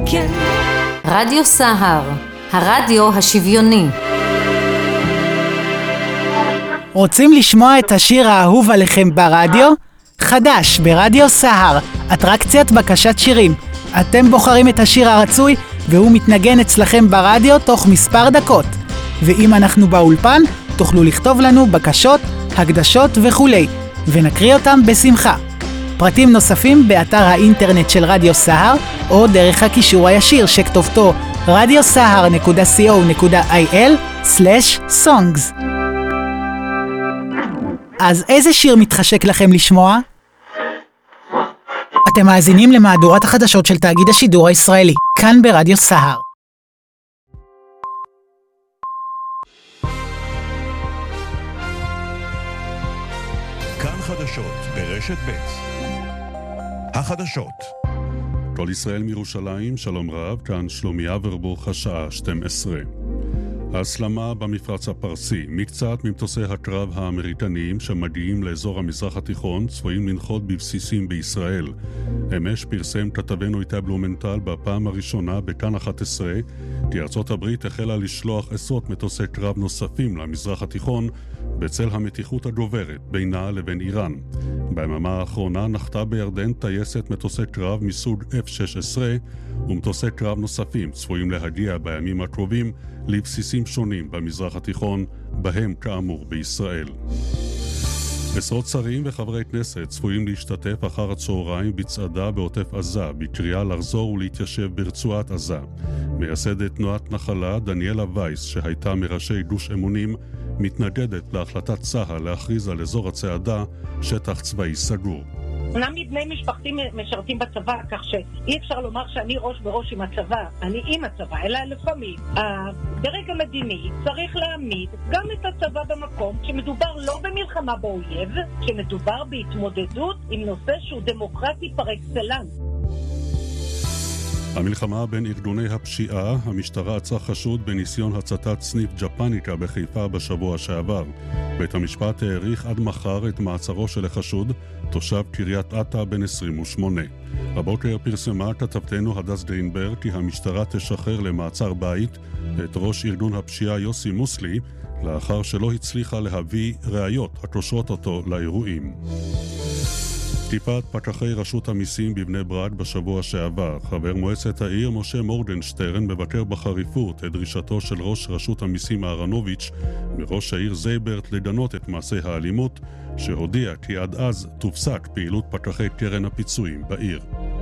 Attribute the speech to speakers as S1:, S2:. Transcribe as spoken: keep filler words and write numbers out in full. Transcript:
S1: כן.
S2: רדיו סהר, הרדיו השוויוני.
S3: רוצים לשמוע את השיר האהוב עליכם ברדיו? חדש ברדיו סהר, אטרקציית בקשת שירים. אתם בוחרים את השיר הרצוי והוא מתנגן אצלכם ברדיו תוך מספר דקות. ואם אנחנו באולפן, תוכלו לכתוב לנו בקשות, הקדשות וכולי, ונקריא אותם בשמחה. פרטים נוספים באתר האינטרנט של רדיו סהר, או דרך הקישור הישיר שכתובתו רדיו סהר נקודה סי או נקודה איי אל סלש סונגס. אז איזה שיר מתחשק לכם לשמוע? אתם מאזינים למהדורת החדשות של תאגיד השידור הישראלי, כאן ברדיו סהר.
S4: כאן חדשות ברשת ב'. החדשות. כל ישראל מירושלים, שלום רב, כאן שלומי אברבוך, השעה שתים עשרה. ההסלמה במפרץ הפרסי, מקצת ממטוסי הקרב האמריקניים שמגיעים לאזור המזרח התיכון צפויים לנחות בבסיסים בישראל. אמש פרסם כתבנו איתי בלומנטל בפעם הראשונה בכאן אחת עשרה כי ארצות הברית החלה לשלוח עשרות מטוסי קרב נוספים למזרח התיכון בצל המתיחות הגוברת בינה לבין איראן. ביממה האחרונה נחתה בירדן טייסת מטוסי קרב מסוג אף שש עשרה ומטוסי קרב נוספים צפויים להגיע בימים הקרובים לבסיסים שונים במזרח התיכון, בהם כאמור בישראל. עשרות שרים וחברי כנסת צפויים להשתתף אחר הצהריים בצעדה בעוטף עזה, בקריאה לחזור ולהתיישב ברצועת עזה. מייסדת תנועת נחלה דניאלה וייס, שהייתה מראשי גוש אמונים, מתנגדת להחלטת צה"ל להכריז על אזור הצעדה שטח צבאי סגור.
S5: אומנם מבני משפחתי משרתים בצבא, כך שאי אפשר לומר שאני ראש בראש עם הצבא, אני עם הצבא, אלא לפעמים הדרג המדיני צריך להעמיד גם את הצבא במקום שמדובר לא במלחמה באויב, שמדובר בהתמודדות עם נושא שהוא דמוקרטי פר אקסלנס.
S4: המלחמה בין ארגוני הפשיעה, המשטרה עצרה חשוד בניסיון הצתת סניף ג'פניקה בחיפה בשבוע שעבר. בית המשפט העריך עד מחר את מעצרו של החשוד, תושב קריית אתא בן עשרים ושמונה. הבוקר פרסמה כתבתנו הדס גרינברג כי המשטרה תשחרר למעצר בית את ראש ארגון הפשיעה יוסי מוסלי, לאחר שלא הצליחה להביא ראיות הקושרות אותו לאירועים. תקיפת פקחי רשות המיסים בבני ברק בשבוע שעבר. חבר מועצת העיר משה מורגנשטרן מבקר בחריפות את דרישתו של ראש רשות המיסים אהרנוביץ' מראש העיר זייברט לגנות את מעשי האלימות, שהודיע כי עד אז תופסק פעילות פקחי קרן הפיצויים בעיר.